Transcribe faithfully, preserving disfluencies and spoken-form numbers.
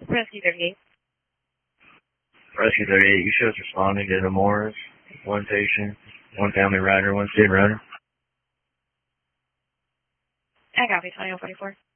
Rescue thirty-eight. Rescue thirty-eight, you shows responding to the Morris. One patient, one family rider, one student rider. I copy, twenty-one forty-four.